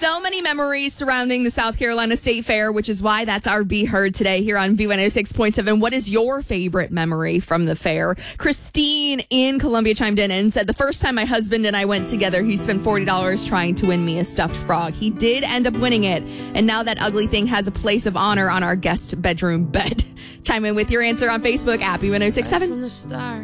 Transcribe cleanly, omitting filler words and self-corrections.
So many memories surrounding the South Carolina State Fair, which is why that's our Be Heard today here on B106.7. What is your favorite memory from the fair? Christine in Columbia chimed in and said, the first time my husband and I went together, he spent $40 trying to win me a stuffed frog. He did end up winning it, and now that ugly thing has a place of honor on our guest bedroom bed. Chime in with your answer on Facebook at B1067.